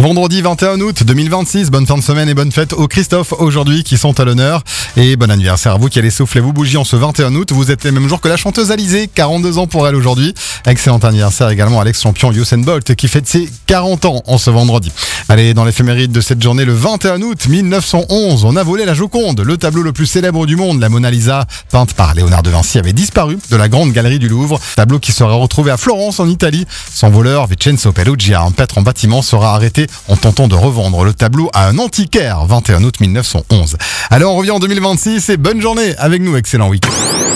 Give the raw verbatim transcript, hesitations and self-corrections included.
Vendredi vingt et un août deux mille vingt-six, bonne fin de semaine et bonne fête aux Christophe aujourd'hui qui sont à l'honneur. Et bon anniversaire à vous qui allez souffler vos bougies en ce vingt et un août. Vous êtes les mêmes jours que la chanteuse Alizée, quarante-deux ans pour elle aujourd'hui. Excellent anniversaire également à l'ex-champion Usain Bolt qui fête ses quarante ans en ce vendredi. Allez, dans l'éphéméride de cette journée, le vingt et un août mille neuf cent onze, on a volé la Joconde. Le tableau le plus célèbre du monde, la Mona Lisa, peinte par Léonard de Vinci, avait disparu de la grande galerie du Louvre. Tableau qui sera retrouvé à Florence en Italie. Son voleur, Vincenzo Perugia, un peintre en bâtiment, sera arrêté en tentant de revendre le tableau à un antiquaire. vingt et un août mille neuf cent onze. Alors on revient en deux mille vingt-six et bonne journée avec nous, excellent week-end.